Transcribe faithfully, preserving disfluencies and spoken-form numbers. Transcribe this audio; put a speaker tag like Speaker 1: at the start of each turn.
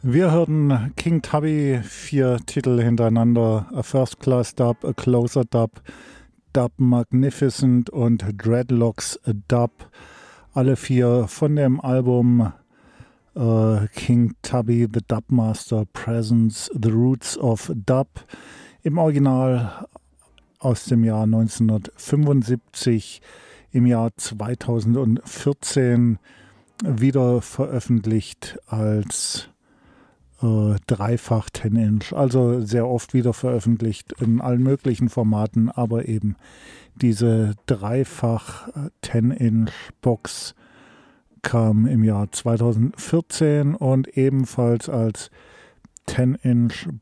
Speaker 1: Wir hörten King Tubby, vier Titel hintereinander: A First Class Dub, A Closer Dub, Dub Magnificent und Dreadlocks Dub. Alle vier von dem Album äh, King Tubby, The Dub Master Presents The Roots of Dub. Im Original aus dem Jahr neunzehnhundertfünfundsiebzig, im Jahr zweitausendvierzehn wieder veröffentlicht als äh, Dreifach zehn Inch, also sehr oft wieder veröffentlicht in allen möglichen Formaten, aber eben diese Dreifach zehn Inch Box kam im Jahr zweitausendvierzehn und ebenfalls als zehn Inch